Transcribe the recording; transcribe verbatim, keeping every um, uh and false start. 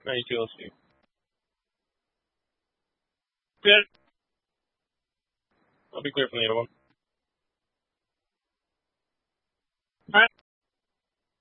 No, you too. I'll see you. Good. I'll be clear from the other one.